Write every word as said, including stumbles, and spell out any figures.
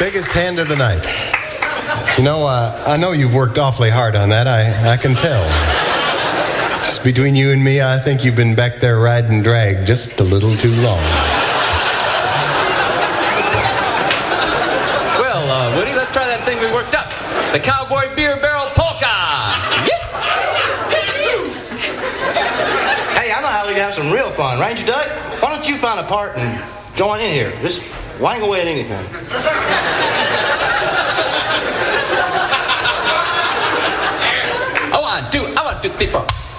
Biggest hand of the night. You know, uh, I know you've worked awfully hard on that. I, I can tell. Just between you and me, I think you've been back there riding drag just a little too long. Well, uh, Woody, let's try that thing we worked up. The Cowboy Beer Barrel Polka. Hey, I know how we can have some real fun. Ranger Duck, why don't you find a part and join in here? Just wang away at anything. I want to, I want to, three, four.